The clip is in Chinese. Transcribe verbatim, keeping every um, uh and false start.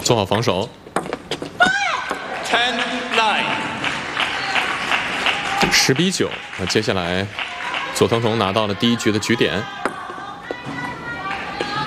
做好防守。 ten nine， 十比九。那接下来，佐藤崇拿到了第一局的局点。